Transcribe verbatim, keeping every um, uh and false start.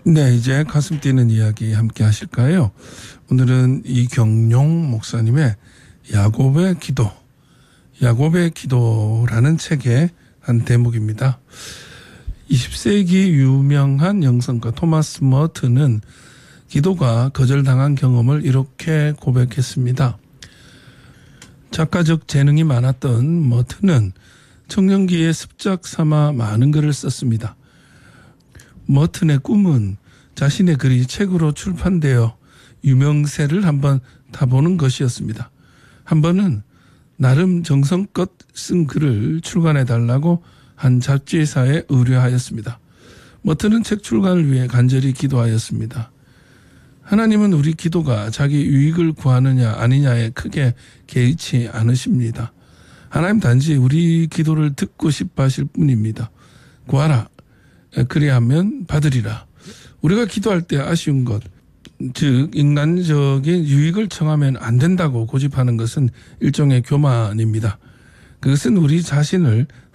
네, 이제 가슴 뛰는 이야기 함께 하실까요? 오늘은 이경용 목사님의 야곱의 기도, 야곱의 기도라는 책의 한 대목입니다. 이십 세기 유명한 영성가 토마스 머튼은 기도가 거절당한 경험을 이렇게 고백했습니다. 작가적 재능이 많았던 머튼은 청년기에 습작 삼아 많은 글을 썼습니다. 머튼의 꿈은 자신의 글이 책으로 출판되어 유명세를 한번 타보는 것이었습니다. 한 번은 나름 정성껏 쓴 글을 출간해달라고 한 잡지사에 의뢰하였습니다. 머튼은 책 출간을 위해 간절히 기도하였습니다. 하나님은 우리 기도가 자기 유익을 구하느냐 아니냐에 크게 개의치 않으십니다. 하나님 단지 우리 기도를 듣고 싶어 하실 뿐입니다. 구하라. 그리하면 받으리라. 우리가 기도할 때 아쉬운 것, 즉 인간적인 유익을 청하면 안 된다고 고집하는 것은 일종의 교만입니다. 그것은 우리 자신을